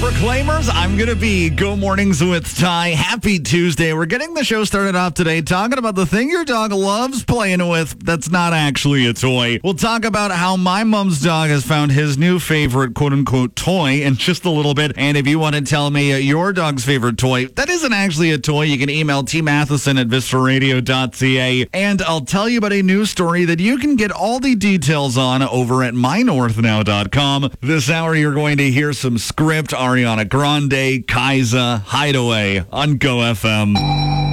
Proclaimers, I'm going to be Go Mornings with Ty. Happy Tuesday. We're getting the show started off today talking about the thing your dog loves playing with that's not actually a toy. We'll talk about how my mom's dog has found his new favorite quote-unquote toy in just a little bit. And if you want to tell me your dog's favorite toy that isn't actually a toy, you can email tmatheson@vistaradio.ca. And I'll tell you about a news story that you can get all the details on over at mynorthnow.com. This hour, you're going to hear some script, Ariana Grande, Kaiza, Hideaway on Go FM.